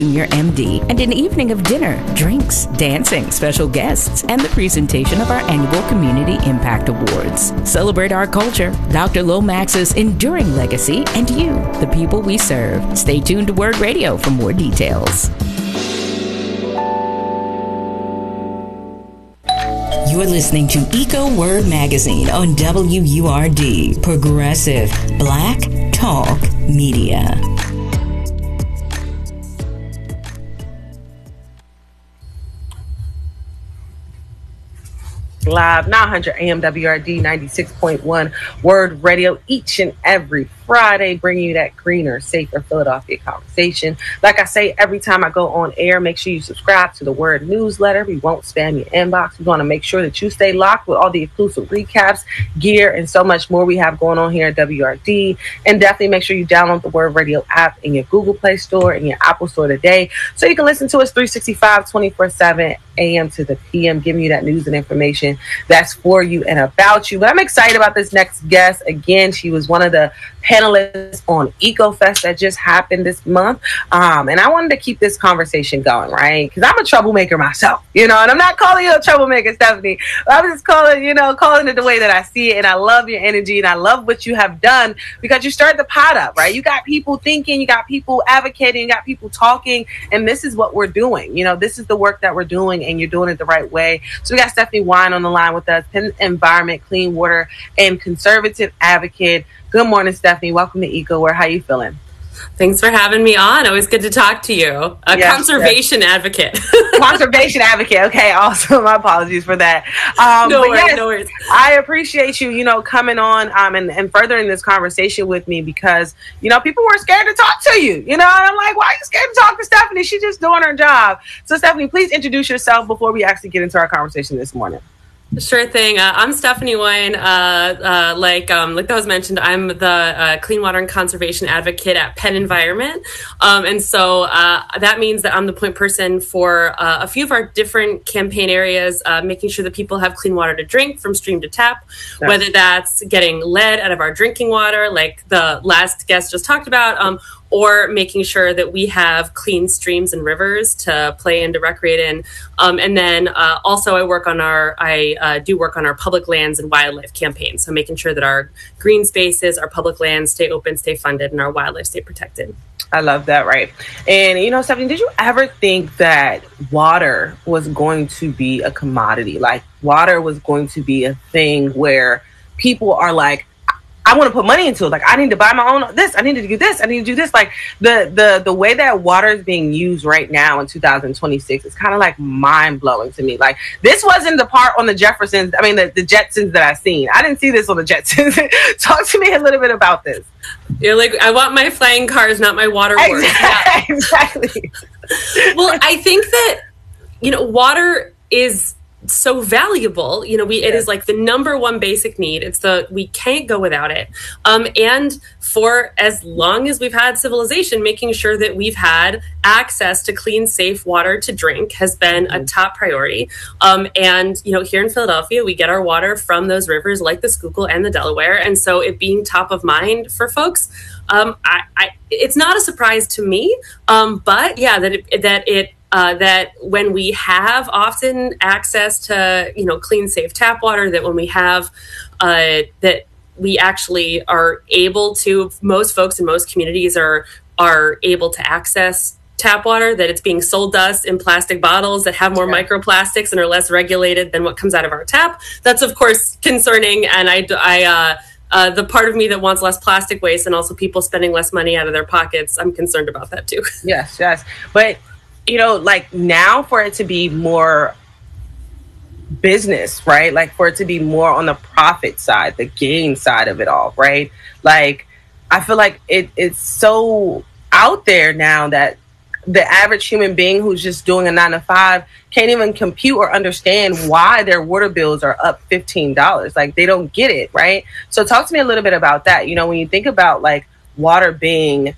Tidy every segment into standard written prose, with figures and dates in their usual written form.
Junior MD, and an evening of dinner, drinks, dancing, special guests, and the presentation of our annual Community Impact Awards. Celebrate our culture, Dr. Lomax's enduring legacy, and you, the people we serve. Stay tuned to Word Radio for more details. You're listening to Eco Word Magazine on WURD, Progressive Black Talk Media. Live 900 AM WRD 96.1 Word Radio each and every Friday, bringing you that greener, safer Philadelphia conversation. Like I say, every time I go on air, make sure you subscribe to the Word newsletter. We won't spam your inbox. We want to make sure that you stay locked with all the exclusive recaps, gear, and so much more we have going on here at WRD. And definitely make sure you download the Word Radio app in your Google Play Store and your Apple Store today, so you can listen to us 365, 24/7, AM to the PM, giving you that news and information that's for you and about you. But I'm excited about this next guest. Again, she was one of the panelists on EcoFest that just happened this month. And I wanted to keep this conversation going, right? Because I'm a troublemaker myself, and I'm not calling you a troublemaker, Stephanie. I'm just calling it the way that I see it. And I love your energy and I love what you have done, because you started the pot up, right? You got people thinking, you got people advocating, you got people talking, and this is what we're doing. This is the work that we're doing, and you're doing it the right way. So we got Stephanie Wine on the line with us, Penn Environment, Clean Water, and conservative advocate. Good morning, Stephanie. Welcome to EcoWare. How you feeling? Thanks for having me on. Always good to talk to you. Conservation advocate. Conservation advocate. Okay, awesome. My apologies for that. No worries. I appreciate you, coming on and furthering this conversation with me, because, people were scared to talk to you, and I'm like, why are you scared to talk to Stephanie? She's just doing her job. So, Stephanie, please introduce yourself before we actually get into our conversation this morning. Sure thing. I'm Stephanie Wine. Like that was mentioned, I'm the Clean Water and Conservation Advocate at Penn Environment. And so that means that I'm the point person for a few of our different campaign areas, making sure that people have clean water to drink from stream to tap, whether that's getting lead out of our drinking water, like the last guest just talked about, or making sure that we have clean streams and rivers to play and to recreate in. And then also I do work on our public lands and wildlife campaign. So making sure that our green spaces, our public lands stay open, stay funded, and our wildlife stay protected. I love that, right? And, Stephanie, did you ever think that water was going to be a commodity? Like water was going to be a thing where people are like, I want to put money into it. Like, I need to buy my own this. I need to do this. I need to do this. Like the way that water is being used right now in 2026 is kind of like mind blowing to me. Like, this wasn't the part on the Jeffersons. I mean, the Jetsons that I've seen. I didn't see this on the Jetsons. Talk to me a little bit about this. You're like, I want my flying cars, not my water wars. Exactly. Well, I think that, water is so valuable. It is like the number one basic need. We can't go without it. And for as long as we've had civilization, making sure that we've had access to clean, safe water to drink has been a top priority. And here in Philadelphia, we get our water from those rivers like the Schuylkill and the Delaware. And so it being top of mind for folks, it's not a surprise to me. But yeah, that when we have often access to, clean, safe tap water, that when we have, that we actually are able to, most folks in most communities are able to access tap water, that it's being sold to us in plastic bottles that have more microplastics and are less regulated than what comes out of our tap. That's, of course, concerning. And the part of me that wants less plastic waste and also people spending less money out of their pockets, I'm concerned about that too. Yes. But like now for it to be more business, right? Like for it to be more on the profit side, the gain side of it all, right? Like, I feel like it's so out there now that the average human being who's just doing a 9-to-5 can't even compute or understand why their water bills are up $15. Like, they don't get it, right? So talk to me a little bit about that. When you think about like water being,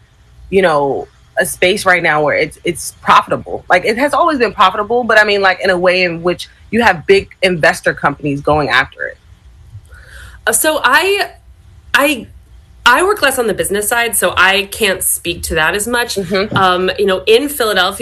a space right now where it's profitable. Like, it has always been profitable, but I mean, like, in a way in which you have big investor companies going after it. So I I work less on the business side, so I can't speak to that as much. In Philadelphia,